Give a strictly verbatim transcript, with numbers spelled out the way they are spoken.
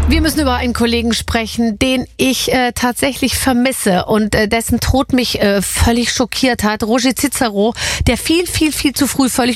Wir müssen über einen Kollegen sprechen, den ich äh, tatsächlich vermisse und äh, dessen Tod mich äh, völlig schockiert hat. Roger Cicero, der viel, viel, viel zu früh völlig